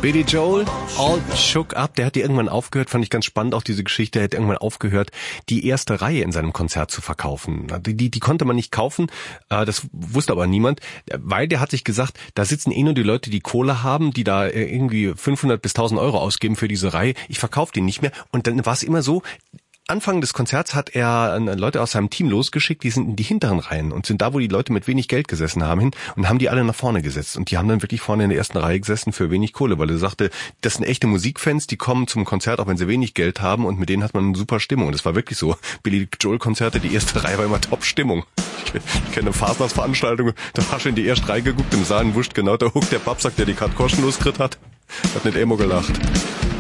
Billy Joel, All Shook Up, der hat ja irgendwann aufgehört, fand ich ganz spannend, auch diese Geschichte, er hat irgendwann aufgehört, die erste Reihe in seinem Konzert zu verkaufen. Die konnte man nicht kaufen, das wusste aber niemand, weil der hat sich gesagt, da sitzen nur die Leute, die Kohle haben, die da irgendwie 500 bis 1000 Euro ausgeben für diese Reihe, ich verkaufe die nicht mehr. Und dann war es immer so, Anfang des Konzerts hat er Leute aus seinem Team losgeschickt, die sind in die hinteren Reihen und sind da, wo die Leute mit wenig Geld gesessen haben, hin und haben die alle nach vorne gesetzt. Und die haben dann wirklich vorne in der ersten Reihe gesessen für wenig Kohle, weil er sagte, das sind echte Musikfans, die kommen zum Konzert, auch wenn sie wenig Geld haben, und mit denen hat man eine super Stimmung. Und das war wirklich so. Billy Joel Konzerte, die erste Reihe war immer Top-Stimmung. Ich kenne Fastnachtsveranstaltungen, da hast du in die erste Reihe geguckt, im Saal wurscht genau der Huck, der Babsack, der die Kurt kostenlos gekriegt hat nicht immer gelacht.